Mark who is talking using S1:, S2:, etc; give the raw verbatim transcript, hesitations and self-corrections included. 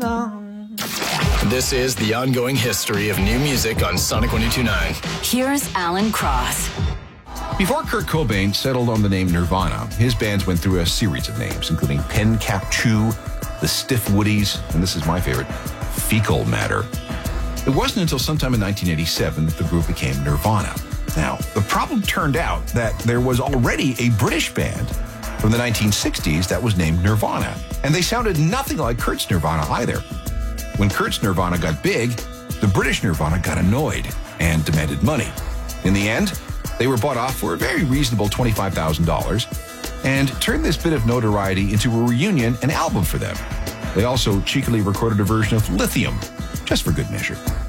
S1: long.
S2: This is the ongoing history of new music on Sonic one oh two point nine.
S3: Here's Alan Cross.
S4: Before Kurt Cobain settled on the name Nirvana, his bands went through a series of names, including Pen Cap Chew, the Stiff Woodies, and this is my favorite, Fecal Matter. It wasn't until sometime in nineteen eighty-seven that the group became Nirvana. Now, the problem turned out that there was already a British band from the nineteen sixties that was named Nirvana, and they sounded nothing like Kurt's Nirvana either. When Kurt's Nirvana got big, the British Nirvana got annoyed and demanded money. In the end, they were bought off for a very reasonable twenty-five thousand dollars and turned this bit of notoriety into a reunion and album for them. They also cheekily recorded a version of Lithium, just for good measure.